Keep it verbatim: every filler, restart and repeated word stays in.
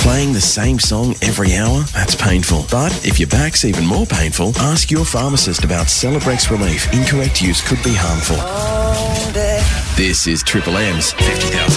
Playing the same song every hour? That's painful. But if your back's even more painful, ask your pharmacist about Celebrex Relief. Incorrect use could be harmful. This is Triple M's fifty thousand